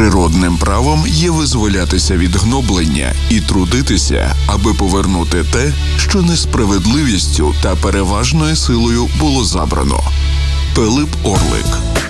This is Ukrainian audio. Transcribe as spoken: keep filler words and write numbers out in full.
Природним правом є визволятися від гноблення і трудитися, аби повернути те, що несправедливістю та переважною силою було забрано. Пилип Орлик.